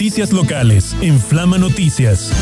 noticias locales en Flama Noticias.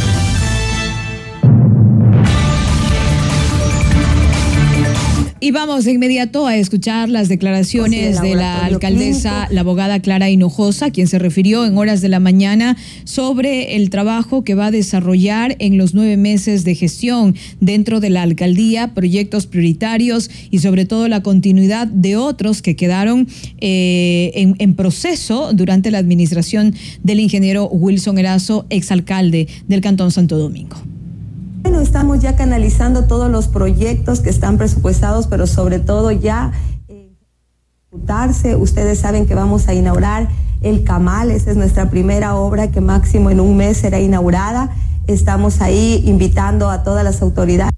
Y vamos de inmediato a escuchar las declaraciones de la alcaldesa, la abogada Clara Hinojosa, quien se refirió en horas de la mañana sobre el trabajo que va a desarrollar en los 9 meses de gestión dentro de la alcaldía, proyectos prioritarios y sobre todo la continuidad de otros que quedaron en proceso durante la administración del ingeniero Wilson Erazo, exalcalde del Cantón Santo Domingo. Bueno, estamos ya canalizando todos los proyectos que están presupuestados, pero sobre todo ya ejecutarse. Ustedes saben que vamos a inaugurar el Camal, esa es nuestra primera obra que máximo en un mes será inaugurada. Estamos ahí invitando a todas las autoridades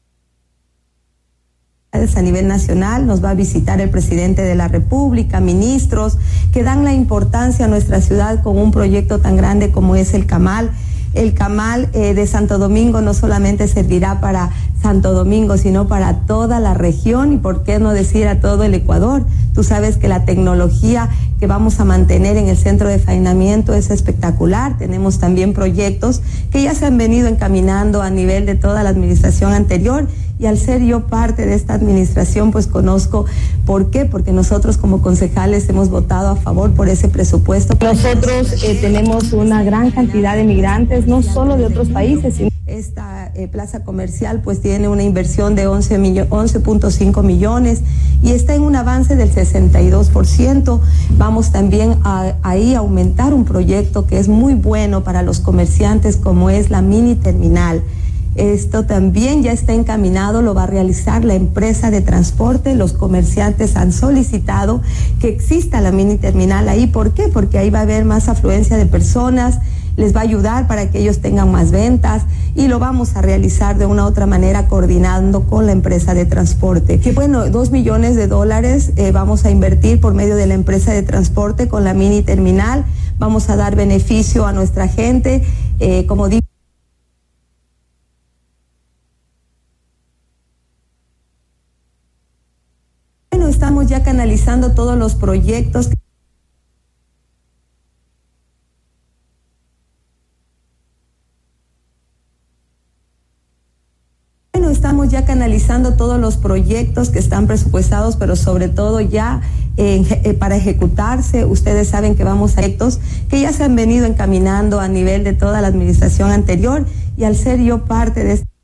a nivel nacional, nos va a visitar el presidente de la República, ministros que dan la importancia a nuestra ciudad con un proyecto tan grande como es el Camal. El Camal de Santo Domingo no solamente servirá para Santo Domingo, sino para toda la región y por qué no decir a todo el Ecuador. Tú sabes que la tecnología que vamos a mantener en el centro de faenamiento es espectacular. Tenemos también proyectos que ya se han venido encaminando a nivel de toda la administración anterior y al ser yo parte de esta administración, pues conozco por qué, porque nosotros como concejales hemos votado a favor por ese presupuesto. Nosotros tenemos una gran cantidad de migrantes, no solo de otros países, sino esta plaza comercial pues tiene una inversión de 11.5 millones y está en un avance del 62%. Vamos también ahí a aumentar un proyecto que es muy bueno para los comerciantes como es la mini terminal. Esto también ya está encaminado, lo va a realizar la empresa de transporte. Los comerciantes han solicitado que exista la mini terminal ahí. ¿Por qué? Porque ahí va a haber más afluencia de personas, les va a ayudar para que ellos tengan más ventas y lo vamos a realizar de una u otra manera coordinando con la empresa de transporte. Que bueno, $2 millones vamos a invertir por medio de la empresa de transporte con la mini terminal. Vamos a dar beneficio a nuestra gente, como digo. Bueno, estamos ya canalizando todos los proyectos. Estamos ya canalizando todos los proyectos que están presupuestados, pero sobre todo ya para ejecutarse. Ustedes saben que vamos a proyectos que ya se han venido encaminando a nivel de toda la administración anterior y al ser yo parte de esta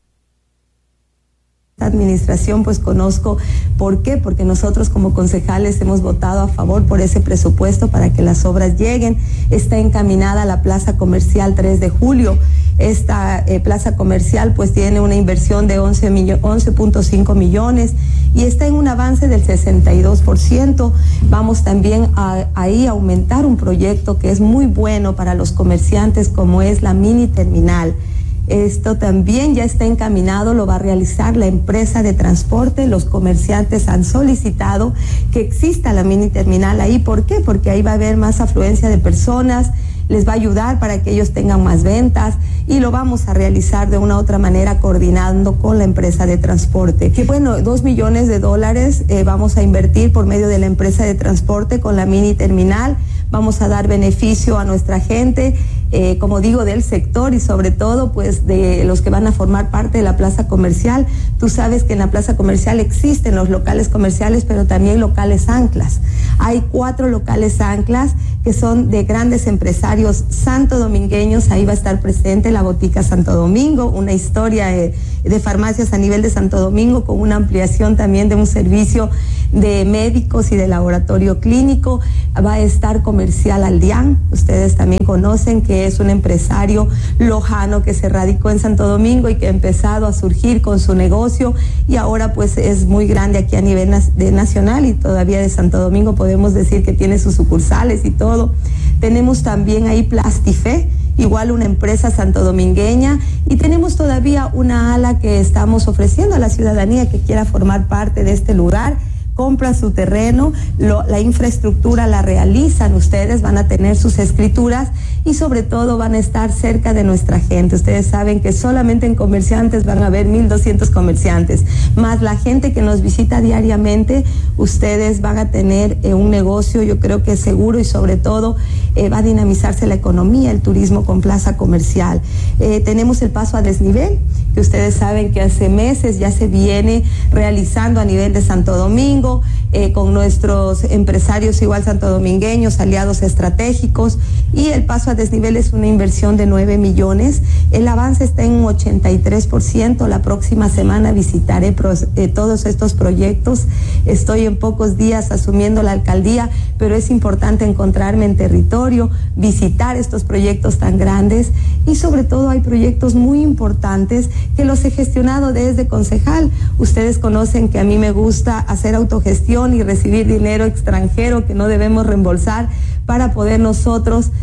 administración, pues conozco por qué, porque nosotros como concejales hemos votado a favor por ese presupuesto para que las obras lleguen. Está encaminada la plaza comercial 3 de julio. Esta plaza comercial pues tiene una inversión de 11.5 millones y está en un avance del 62%. Vamos también ahí a aumentar un proyecto que es muy bueno para los comerciantes como es la mini terminal. Esto también ya está encaminado, lo va a realizar la empresa de transporte. Los comerciantes han solicitado que exista la mini terminal ahí. ¿Por qué? Porque ahí va a haber más afluencia de personas, les va a ayudar para que ellos tengan más ventas y lo vamos a realizar de una u otra manera coordinando con la empresa de transporte. Que bueno, $2 millones vamos a invertir por medio de la empresa de transporte con la mini terminal. Vamos a dar beneficio a nuestra gente, como digo, del sector y sobre todo pues de los que van a formar parte de la plaza comercial. Tú sabes que en la plaza comercial existen los locales comerciales, pero también locales anclas. Hay 4 locales anclas que son de grandes empresarios santodomingueños. Ahí va a estar presente la Botica Santo Domingo, una historia de farmacias a nivel de Santo Domingo con una ampliación también de un servicio de médicos y de laboratorio clínico. Va a estar Comercial Aldeán, ustedes también conocen que es un empresario lojano que se radicó en Santo Domingo y que ha empezado a surgir con su negocio y ahora pues es muy grande aquí a nivel nacional y todavía de Santo Domingo podemos decir que tiene sus sucursales y todo. Tenemos también ahí Plastife, igual una empresa santodomingueña, y tenemos todavía una ala que estamos ofreciendo a la ciudadanía que quiera formar parte de este lugar, compran su terreno, la infraestructura la realizan ustedes, van a tener sus escrituras y sobre todo van a estar cerca de nuestra gente. Ustedes saben que solamente en comerciantes van a haber 1,200 comerciantes, más la gente que nos visita diariamente. Ustedes van a tener un negocio, yo creo que seguro, y sobre todo va a dinamizarse la economía, el turismo con plaza comercial. Tenemos el paso a desnivel, que ustedes saben que hace meses ya se viene realizando a nivel de Santo Domingo, con nuestros empresarios igual santodomingueños, aliados estratégicos, y el paso a desnivel es una inversión de 9 millones. El avance está en un 83%. La próxima semana visitaré todos estos proyectos. Estoy en pocos días asumiendo la alcaldía, pero es importante encontrarme en territorio, visitar estos proyectos tan grandes, y sobre todo hay proyectos muy importantes que los he gestionado desde concejal. Ustedes conocen que a mí me gusta hacer autogestión y recibir dinero extranjero que no debemos reembolsar para poder nosotros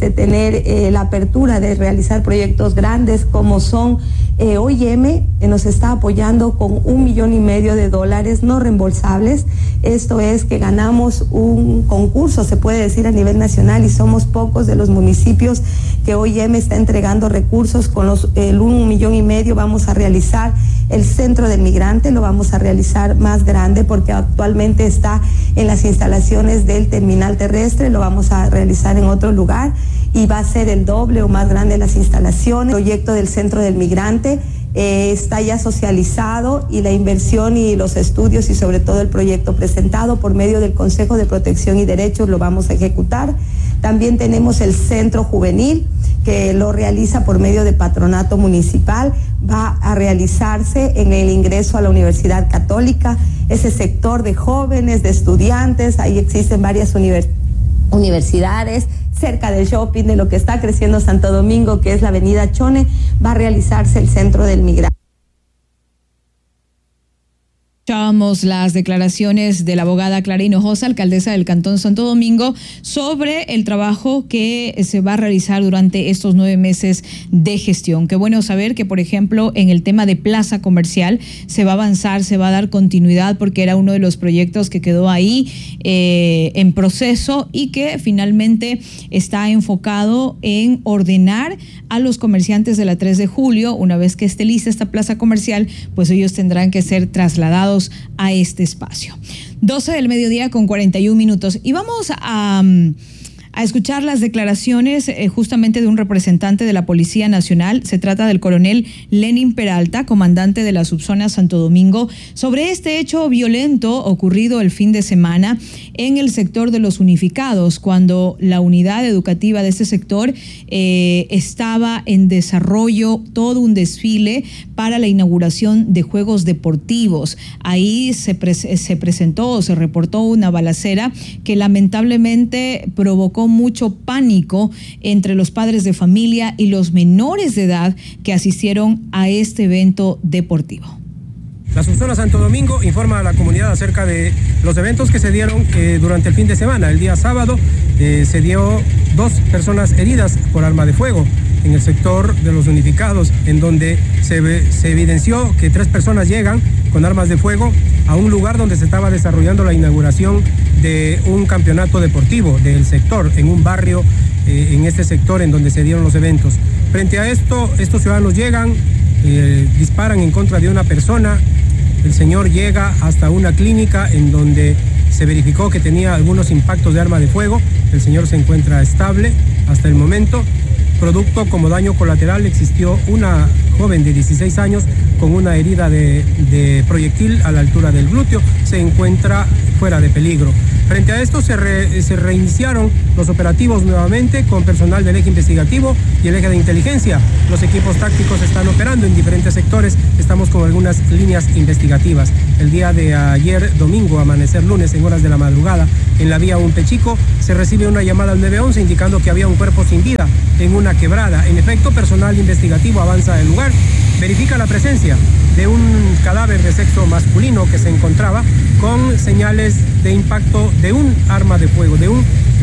tener la apertura de realizar proyectos grandes como son OIM, nos está apoyando con $1,5 millones no reembolsables. Esto es que ganamos un concurso, se puede decir, a nivel nacional, y somos pocos de los municipios que OIM está entregando recursos. Con el $1,5 millones vamos a realizar el centro del migrante, lo vamos a realizar más grande porque actualmente está en las instalaciones del terminal terrestre, lo vamos a realizar en otro lugar y va a ser el doble o más grande las instalaciones. El proyecto del centro del migrante está ya socializado, y la inversión y los estudios y sobre todo el proyecto presentado por medio del Consejo de Protección y Derechos lo vamos a ejecutar. También tenemos el centro juvenil, que lo realiza por medio de patronato municipal, va a realizarse en el ingreso a la Universidad Católica, ese sector de jóvenes, de estudiantes. Ahí existen varias universidades, cerca del shopping, de lo que está creciendo Santo Domingo, que es la avenida Chone, va a realizarse el centro del migrante. Escuchábamos las declaraciones de la abogada Clara Hinojosa, alcaldesa del Cantón Santo Domingo, sobre el trabajo que se va a realizar durante estos 9 meses de gestión. Qué bueno saber que, por ejemplo, en el tema de plaza comercial se va a avanzar, se va a dar continuidad, porque era uno de los proyectos que quedó ahí en proceso y que finalmente está enfocado en ordenar a los comerciantes de la 3 de julio. Una vez que esté lista esta plaza comercial, pues ellos tendrán que ser trasladados a este espacio. 12 del mediodía con 41 minutos. Y vamos a escuchar las declaraciones justamente de un representante de la Policía Nacional. Se trata del coronel Lenin Peralta, comandante de la subzona Santo Domingo, sobre este hecho violento ocurrido el fin de semana en el sector de los unificados, cuando la unidad educativa de este sector estaba en desarrollo todo un desfile para la inauguración de juegos deportivos. Ahí se presentó o se reportó una balacera que lamentablemente provocó mucho pánico entre los padres de familia y los menores de edad que asistieron a este evento deportivo. La subzona Santo Domingo informa a la comunidad acerca de los eventos que se dieron durante el fin de semana. El día sábado se dio 2 personas heridas por arma de fuego en el sector de los unificados, en donde se evidenció que 3 personas llegan con armas de fuego a un lugar donde se estaba desarrollando la inauguración de un campeonato deportivo del sector, en un barrio, en este sector en donde se dieron los eventos. Frente a esto, estos ciudadanos llegan, disparan en contra de una persona. El señor llega hasta una clínica en donde se verificó que tenía algunos impactos de arma de fuego. El señor se encuentra estable hasta el momento. Producto como daño colateral existió una joven de 16 años con una herida de proyectil a la altura del glúteo. Se encuentra fuera de peligro. Frente a esto se reiniciaron los operativos nuevamente con personal del eje investigativo y el eje de inteligencia. Los equipos tácticos están operando en diferentes sectores. Estamos con algunas líneas investigativas. El día de ayer, domingo, amanecer lunes, en horas de la madrugada, en la vía Umpechico, se recibe una llamada al 911 indicando que había un cuerpo sin vida en una quebrada. En efecto, personal investigativo avanza al lugar, verifica la presencia de un cadáver de sexo masculino que se encontraba con señales de impacto de un arma de fuego, de un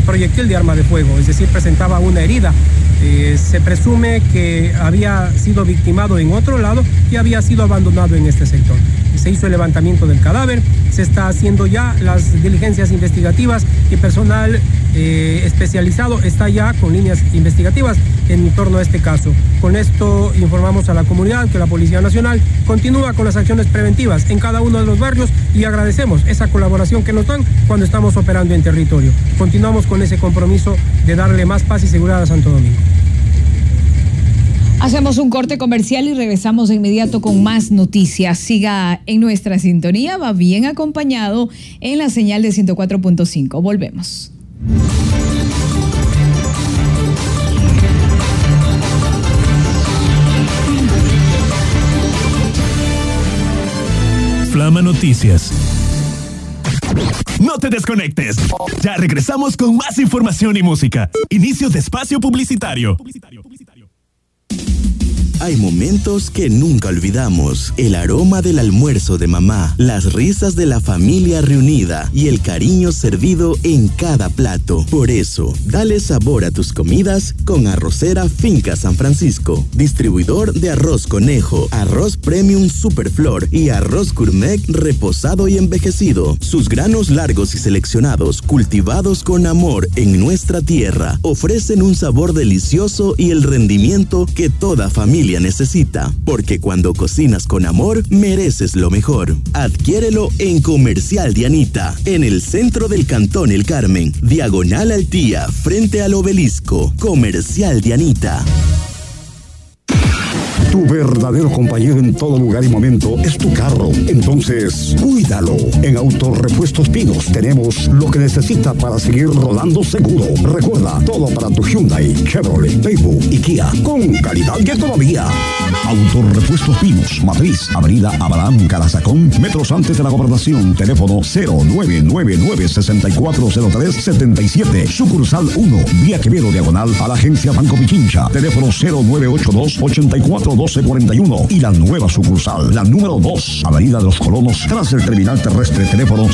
proyectil de arma de fuego, es decir, presentaba una herida. Se presume que había sido victimado en otro lado y había sido abandonado en este sector. Se hizo el levantamiento del cadáver, se está haciendo ya las diligencias investigativas y personal especializado está ya con líneas investigativas en torno a este caso. Con esto informamos a la comunidad que la Policía Nacional continúa con las acciones preventivas en cada uno de los barrios y agradecemos esa colaboración que nos dan cuando estamos operando en territorio. Continuamos con ese compromiso de darle más paz y seguridad a Santo Domingo. Hacemos un corte comercial y regresamos de inmediato con más noticias. Siga en nuestra sintonía, va bien acompañado en la señal de 104.5. Volvemos. Flama Noticias. No te desconectes. Ya regresamos con más información y música. Inicio de espacio publicitario. Hay momentos que nunca olvidamos. El aroma del almuerzo de mamá, las risas de la familia reunida y el cariño servido en cada plato. Por eso, dale sabor a tus comidas con Arrocera Finca San Francisco. Distribuidor de arroz conejo, arroz premium superflor y arroz gourmet reposado y envejecido. Sus granos largos y seleccionados, cultivados con amor en nuestra tierra, ofrecen un sabor delicioso y el rendimiento que toda familia necesita, porque cuando cocinas con amor, mereces lo mejor. Adquiérelo en Comercial Dianita, en el centro del Cantón El Carmen, diagonal al Tía, frente al Obelisco. Comercial Dianita. Tu verdadero compañero en todo lugar y momento es tu carro. Entonces, cuídalo. En Autorepuestos Pinos tenemos lo que necesita para seguir rodando seguro. Recuerda, todo para tu Hyundai, Chevrolet, Daewoo y Kia, con calidad y economía. Autorepuestos Pinos, Matriz, Avenida Abraham Carazacón, metros antes de la Gobernación. Teléfono 0999-640377. Sucursal 1, Vía Quevedo, diagonal a la agencia Banco Pichincha. Teléfono 0982-841241. Y la nueva sucursal, la número 2, Avenida de los Colonos, tras el terminal terrestre. Teléfono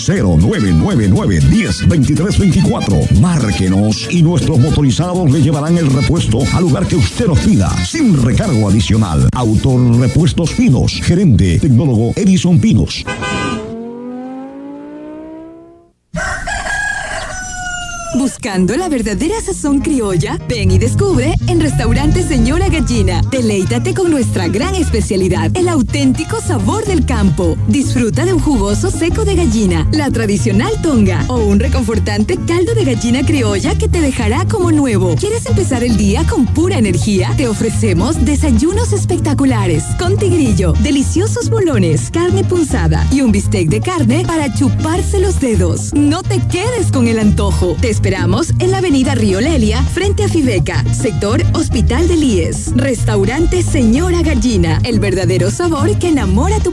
0999-102324. Márquenos y nuestros motorizados le llevarán el repuesto al lugar que usted nos pida, sin recargo adicional. Autorepuestos Pinos, gerente tecnólogo Edison Pinos. Buscando la verdadera sazón criolla, ven y descubre en Restaurante Señora Gallina. Deleítate con nuestra gran especialidad, el auténtico sabor del campo. Disfruta de un jugoso seco de gallina, la tradicional tonga o un reconfortante caldo de gallina criolla que te dejará como nuevo. ¿Quieres empezar el día con pura energía? Te ofrecemos desayunos espectaculares con tigrillo, deliciosos bolones, carne punzada y un bistec de carne para chuparse los dedos. No te quedes con el antojo. Te esperamos en la avenida Río Lelia, frente a Fibeca, sector Hospital del IES. Restaurante Señora Gallina, el verdadero sabor que enamora tu